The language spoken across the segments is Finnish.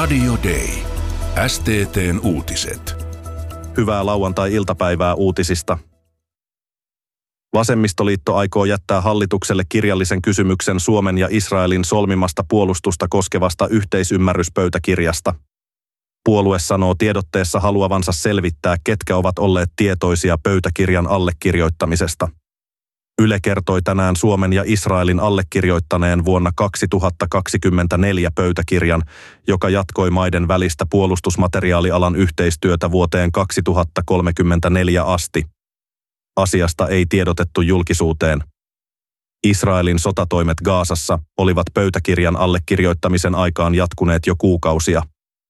Radio Day. STT:n uutiset. Hyvää lauantai-iltapäivää uutisista. Vasemmistoliitto aikoo jättää hallitukselle kirjallisen kysymyksen Suomen ja Israelin solmimasta puolustusta koskevasta yhteisymmärryspöytäkirjasta. Puolue sanoo tiedotteessa haluavansa selvittää, ketkä ovat olleet tietoisia pöytäkirjan allekirjoittamisesta. Yle kertoi tänään Suomen ja Israelin allekirjoittaneen vuonna 2024 pöytäkirjan, joka jatkoi maiden välistä puolustusmateriaalialan yhteistyötä vuoteen 2034 asti. Asiasta ei tiedotettu julkisuuteen. Israelin sotatoimet Gazassa olivat pöytäkirjan allekirjoittamisen aikaan jatkuneet jo kuukausia.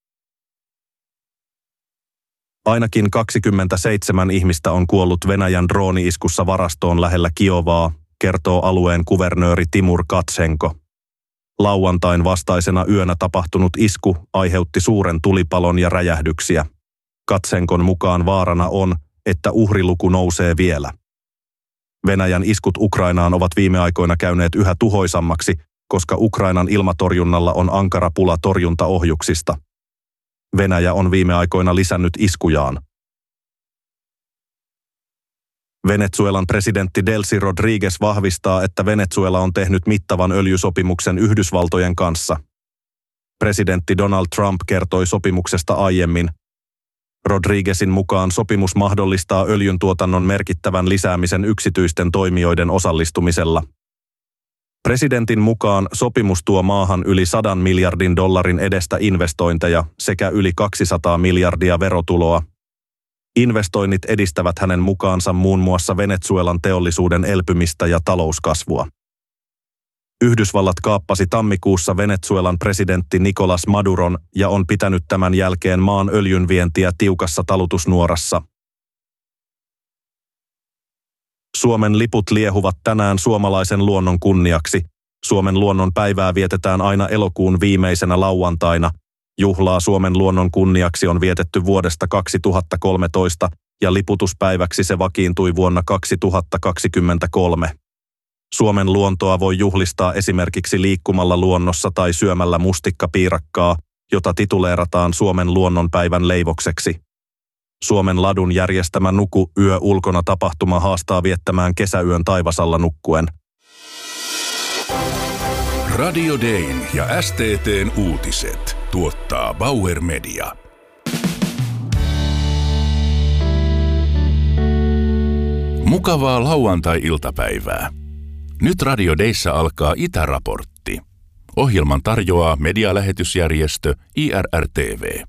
Ainakin 27 ihmistä on kuollut Venäjän drooni-iskussa varastoon lähellä Kiovaa, kertoo alueen kuvernööri Timur Katsenko. Lauantain vastaisena yönä tapahtunut isku aiheutti suuren tulipalon ja räjähdyksiä. Katsenkon mukaan vaarana on, että uhriluku nousee vielä. Venäjän iskut Ukrainaan ovat viime aikoina käyneet yhä tuhoisammaksi, koska Ukrainan ilmatorjunnalla on ankara pula torjuntaohjuksista. Venäjä on viime aikoina lisännyt iskujaan. Venezuelan presidentti Delcy Rodríguez vahvistaa, että Venezuela on tehnyt mittavan öljysopimuksen Yhdysvaltojen kanssa. Presidentti Donald Trump kertoi sopimuksesta aiemmin. Rodríguezin mukaan sopimus mahdollistaa öljyntuotannon merkittävän lisäämisen yksityisten toimijoiden osallistumisella. Presidentin mukaan sopimus tuo maahan yli 100 miljardin dollarin edestä investointeja sekä yli 200 miljardia verotuloa. Investoinnit edistävät hänen mukaansa muun muassa Venezuelan teollisuuden elpymistä ja talouskasvua. Yhdysvallat kaappasi tammikuussa Venezuelan presidentti Nicolás Maduron ja on pitänyt tämän jälkeen maan öljynvientiä tiukassa talutusnuorassa. Suomen liput liehuvat tänään suomalaisen luonnon kunniaksi. Suomen luonnon päivää vietetään aina elokuun viimeisenä lauantaina. Juhlaa Suomen luonnon kunniaksi on vietetty vuodesta 2013 ja liputuspäiväksi se vakiintui vuonna 2023. Suomen luontoa voi juhlistaa esimerkiksi liikkumalla luonnossa tai syömällä mustikkapiirakkaa, jota tituleerataan Suomen luonnonpäivän leivokseksi. Suomen Ladun järjestämä Nuku yö ulkona tapahtuma haastaa viettämään kesäyön taivasalla nukkuen. Radio Dayn ja STT:n uutiset tuottaa Bauer Media. Mukavaa lauantai-iltapäivää. Nyt Radio Dayssä alkaa Itäraportti. Ohjelman tarjoaa medialähetysjärjestö IRR-TV.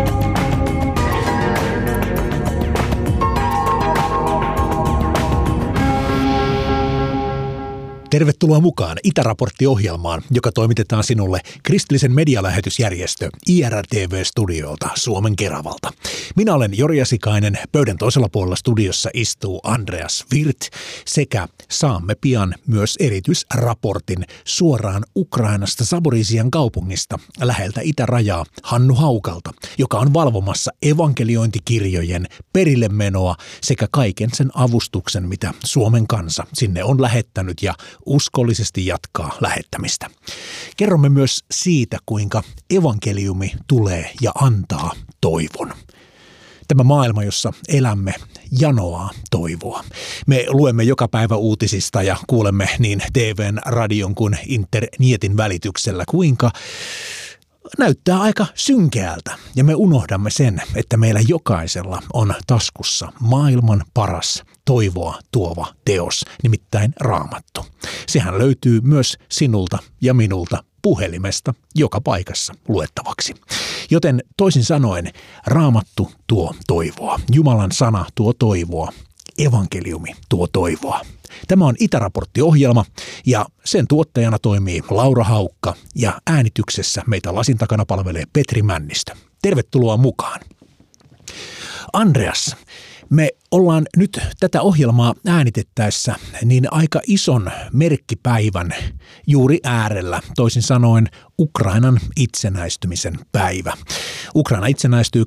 Tervetuloa mukaan Itäraportti-ohjelmaan, joka toimitetaan sinulle kristillisen medialähetysjärjestö IRR-TV-studiolta Suomen Keravalta. Minä olen Jori Asikainen, pöydän toisella puolella studiossa istuu Andreas Wirth sekä saamme pian myös erityisraportin suoraan Ukrainasta Zaporizhian kaupungista läheltä itärajaa Hannu Haukalta, joka on valvomassa evankeliointikirjojen perille menoa sekä kaiken sen avustuksen, mitä Suomen kansa sinne on lähettänyt ja uskollisesti jatkaa lähettämistä. Kerromme myös siitä, kuinka evankeliumi tulee ja antaa toivon. Tämä maailma, jossa elämme, janoaa toivoa. Me luemme joka päivä uutisista ja kuulemme niin TV:n, radion kuin internetin välityksellä, kuinka näyttää aika synkeältä. Ja me unohdamme sen, että meillä jokaisella on taskussa maailman paras toivoa tuova teos, nimittäin Raamattu. Sehän löytyy myös sinulta ja minulta puhelimesta joka paikassa luettavaksi. Joten toisin sanoen, Raamattu tuo toivoa, Jumalan sana tuo toivoa, evankeliumi tuo toivoa. Tämä on Itäraportti-ohjelma ja sen tuottajana toimii Laura Haukka ja äänityksessä meitä lasin takana palvelee Petri Männistö. Tervetuloa mukaan. Andreas, me ollaan nyt tätä ohjelmaa äänitettäessä niin aika ison merkkipäivän juuri äärellä, toisin sanoen Ukrainan itsenäistymisen päivä. Ukraina itsenäistyi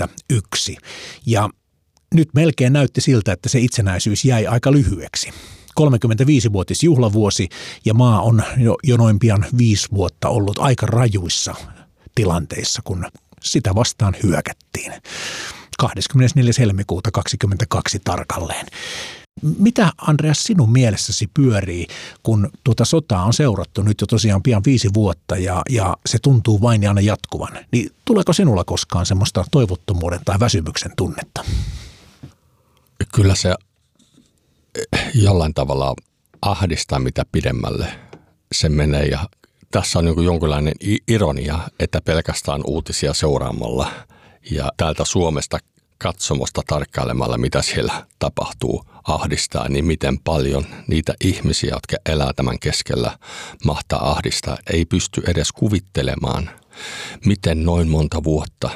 24.8.1991 ja nyt melkein näytti siltä, että se itsenäisyys jäi aika lyhyeksi. 35-vuotisjuhlavuosi ja maa on jo noin pian 5 vuotta ollut aika rajuissa tilanteissa, kun sitä vastaan hyökättiin. 24. helmikuuta 2022 tarkalleen. Mitä, Andreas, sinun mielessäsi pyörii, kun tuota sotaa on seurattu nyt jo tosiaan pian 5 vuotta ja se tuntuu vain ja aina jatkuvan? Niin tuleeko sinulla koskaan semmoista toivottomuuden tai väsymyksen tunnetta? Kyllä se jollain tavalla ahdistaa, mitä pidemmälle se menee. Ja tässä on jonkinlainen ironia, että pelkästään uutisia seuraamalla ja täältä Suomesta katsomosta tarkkailemalla, mitä siellä tapahtuu, ahdistaa, niin miten paljon niitä ihmisiä, jotka elää tämän keskellä, mahtaa ahdistaa. Ei pysty edes kuvittelemaan, miten noin monta vuotta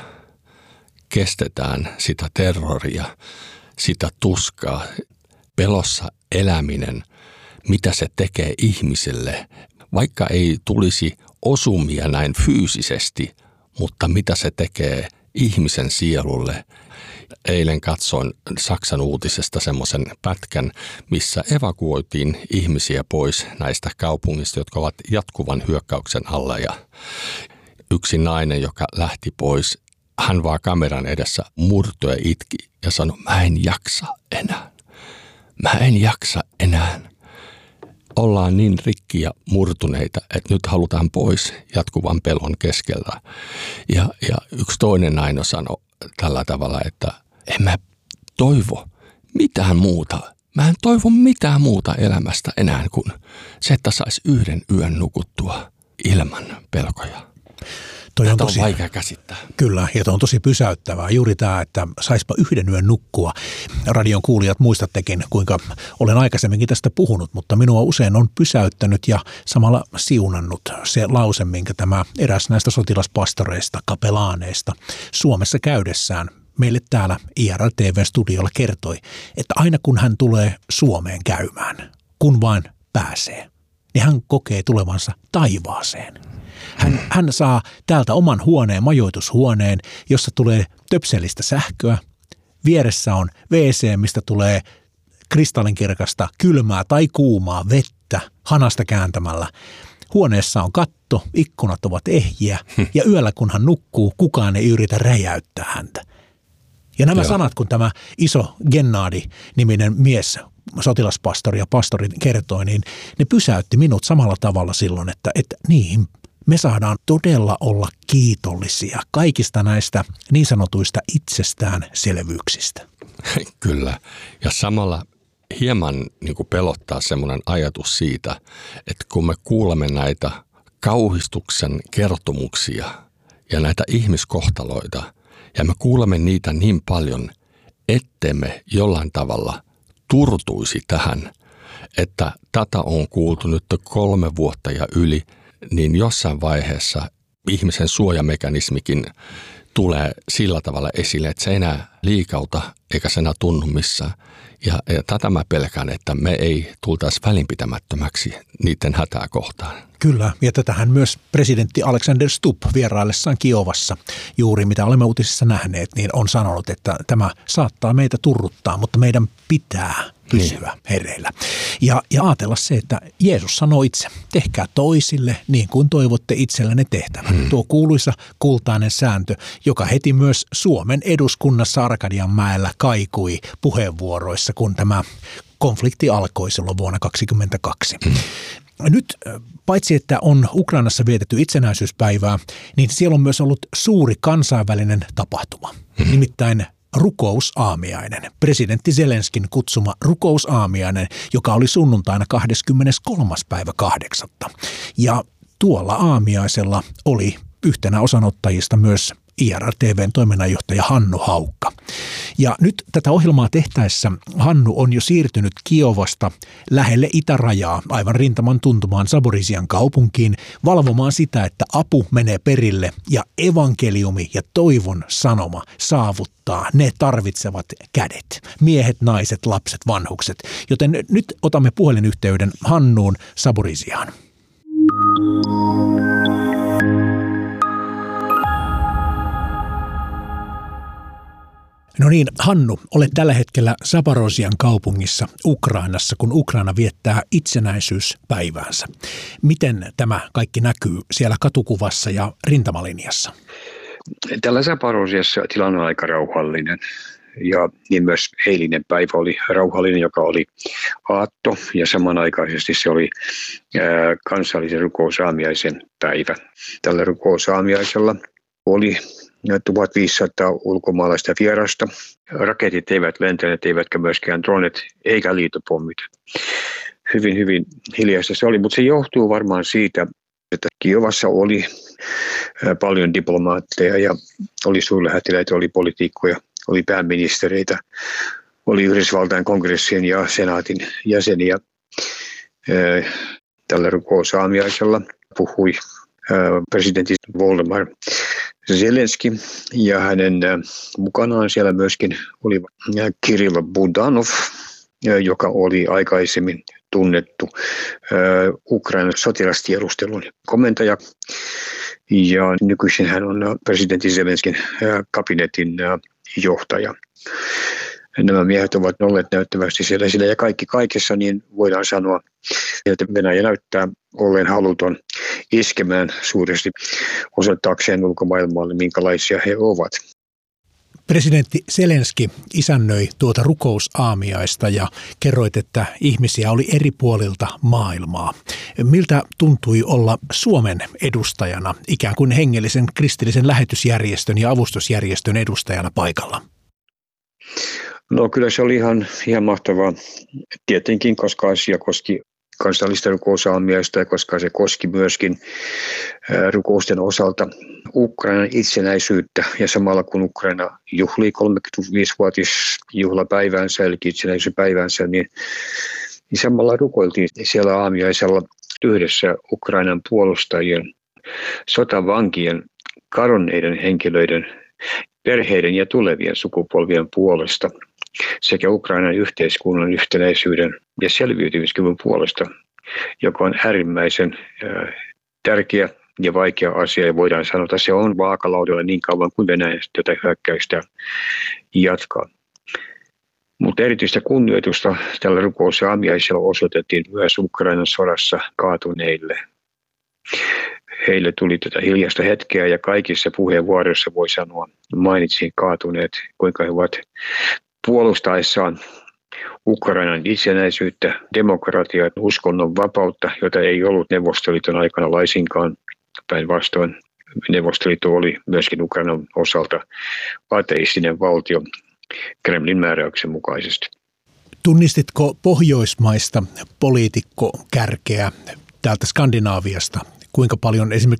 kestetään sitä terroria, sitä tuskaa, pelossa eläminen, mitä se tekee ihmiselle, vaikka ei tulisi osumia näin fyysisesti, mutta mitä se tekee ihmisen sielulle. Eilen katsoin Saksan uutisesta semmoisen pätkän, missä evakuoitiin ihmisiä pois näistä kaupungista, jotka ovat jatkuvan hyökkäyksen alla. Ja yksi nainen, joka lähti pois, hän vaan kameran edessä murtui ja itki ja sanoi, mä en jaksa enää. Mä en jaksa enää. Ollaan niin rikki ja murtuneita, että nyt halutaan pois jatkuvan pelon keskeltä. Ja yksi toinen nainen sanoi tällä tavalla, että en mä toivo mitään muuta. Mä en toivo mitään muuta elämästä enää kuin se, että saisi 1 yön nukuttua ilman pelkoja. Tämä on vaikea käsittää. Kyllä, ja tämä on tosi pysäyttävää. Juuri tämä, että saispa 1 yön nukkua. Radion kuulijat muistattekin, kuinka olen aikaisemminkin tästä puhunut, mutta minua usein on pysäyttänyt ja samalla siunannut se lause, minkä tämä eräs näistä sotilaspastoreista, kapelaaneista Suomessa käydessään meille täällä IRL-TV-studiolla kertoi, että aina kun hän tulee Suomeen käymään, kun vain pääsee, niin hän kokee tulevansa taivaaseen. Hän saa täältä oman huoneen, majoitushuoneen, jossa tulee töpselistä sähköä. Vieressä on WC, mistä tulee kristallinkirkasta kylmää tai kuumaa vettä hanasta kääntämällä. Huoneessa on katto, ikkunat ovat ehjiä ja yöllä kun hän nukkuu, kukaan ei yritä räjäyttää häntä. Ja nämä sanat, kun tämä iso Gennadi-niminen mies, sotilaspastori ja pastori kertoi, niin ne pysäytti minut samalla tavalla silloin, että niin, me saadaan todella olla kiitollisia kaikista näistä niin sanotuista itsestäänselvyyksistä. Kyllä, ja samalla hieman niin kuin pelottaa semmoinen ajatus siitä, että kun me kuulemme näitä kauhistuksen kertomuksia ja näitä ihmiskohtaloita, ja me kuulemme niitä niin paljon, ettemme jollain tavalla turtuisi tähän, että tätä on kuultu nyt 3 vuotta ja yli, niin jossain vaiheessa ihmisen suojamekanismikin tulee sillä tavalla esille, että se ei enää liikauta eikä se enää tunnu missään. Ja tätä mä pelkään, että me ei tultaisi välinpitämättömäksi niiden hätää kohtaan. Kyllä, ja tätähän myös presidentti Alexander Stubb vieraillessaan Kiovassa, juuri mitä olemme uutisissa nähneet, niin on sanonut, että tämä saattaa meitä turruttaa, mutta meidän pitää pysyä hereillä. Ja ajatella se, että Jeesus sanoo itse, tehkää toisille niin kuin toivotte itsellenne tehtävän. Tuo kuuluisa kultainen sääntö, joka heti myös Suomen eduskunnassa Arkadianmäellä kaikui puheenvuoroissa, kun tämä konflikti alkoi silloin vuonna 2022. Nyt paitsi, että on Ukrainassa vietetty itsenäisyyspäivää, niin siellä on myös ollut suuri kansainvälinen tapahtuma, nimittäin rukousaamiainen. Presidentti Zelenskin kutsuma rukousaamiainen, joka oli sunnuntaina 23.8. Ja tuolla aamiaisella oli yhtenä osanottajista myös IRL-TV:n toiminnanjohtaja Hannu Haukka. Ja nyt tätä ohjelmaa tehtäessä Hannu on jo siirtynyt Kiovasta lähelle itärajaa, aivan rintaman tuntumaan Zaporizhian kaupunkiin, valvomaan sitä, että apu menee perille ja evankeliumi ja toivon sanoma saavuttaa ne tarvitsevat kädet. Miehet, naiset, lapset, vanhukset. Joten nyt otamme puhelinyhteyden Hannuun Zaporizhiaan. No niin, Hannu, olet tällä hetkellä Zaporozhian kaupungissa Ukrainassa, kun Ukraina viettää itsenäisyyspäiväänsä. Miten tämä kaikki näkyy siellä katukuvassa ja rintamalinjassa? Tällä Zaporozhiassa tilanne on aika rauhallinen. Ja niin myös eilinen päivä oli rauhallinen, joka oli aatto, ja samanaikaisesti se oli kansallisen rukousaamiaisen päivä. Tällä rukousaamiaisella oli 1500 ulkomaalaista vierasta. Raketit eivät lentäneet, eivätkä myöskään dronet, eikä liitopommit. Hyvin, hyvin hiljaista se oli, mutta se johtuu varmaan siitä, että Kiovassa oli paljon diplomaatteja ja oli suurlähettiläitä, oli poliitikkoja, oli pääministereitä, oli Yhdysvaltain kongressien ja senaatin jäseniä. Tällä rukousaamiaisella puhui presidentti Volodymyr Zelenski ja hänen mukanaan siellä myöskin oli Kirill Budanov, joka oli aikaisemmin tunnettu Ukrainan sotilastiedustelun komentaja. Ja nykyisin hän on presidentti Zelenskin kabinetin johtaja. Nämä miehet ovat olleet näyttävästi siellä ja kaikki kaikessa, niin voidaan sanoa, että Venäjä näyttää olleen haluton iskemään suuresti osoittaakseen ulkomaailmalle, minkälaisia he ovat. Presidentti Zelenski isännöi tuota rukousaamiaista ja kerroit, että ihmisiä oli eri puolilta maailmaa. Miltä tuntui olla Suomen edustajana, ikään kuin hengellisen kristillisen lähetysjärjestön ja avustusjärjestön edustajana paikalla? No kyllä se oli ihan mahtavaa tietenkin, koska asia koski kansallista rukousaamiaista ja koska se koski myöskin rukousten osalta Ukrainan itsenäisyyttä ja samalla kun Ukraina juhlii 35-vuotisjuhlapäivänsä eli itsenäisyyspäivänsä, niin samalla rukoiltiin siellä aamiaisella yhdessä Ukrainan puolustajien, sotavankien, kadonneiden henkilöiden, perheiden ja tulevien sukupolvien puolesta sekä Ukrainan yhteiskunnan yhtenäisyyden ja selviytymiskyvyn puolesta, joka on äärimmäisen tärkeä ja vaikea asia, ja voidaan sanoa, että se on vaakalaudalla niin kauan kuin Venäjä tätä hyökkäystä jatkaa. Mutta erityistä kunnioitusta tällä rukousaamiaisella osoitettiin myös Ukrainan sodassa kaatuneille. Heille tuli tätä hiljaista hetkeä ja kaikissa puheenvuoroissa voi sanoa, mainitsin kaatuneet, kuinka he ovat puolustaessaan Ukrainan itsenäisyyttä, demokratiaa, uskonnon vapautta, jota ei ollut Neuvostoliiton aikana laisinkaan. Päinvastoin Neuvostoliitto oli myöskin Ukrainan osalta ateistinen valtio Kremlin määräyksen mukaisesti. Tunnistitko pohjoismaista poliitikkokärkeä täältä Skandinaaviasta? Kuinka paljon esimerkiksi